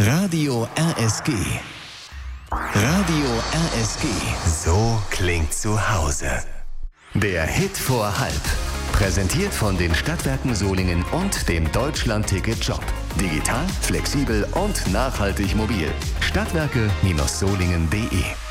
Radio RSG. Radio RSG. So klingt zu Hause. Der Hit vor halb. Präsentiert von den Stadtwerken Solingen und dem Deutschland-Ticket-Job. Digital, flexibel und nachhaltig mobil. Stadtwerke-solingen.de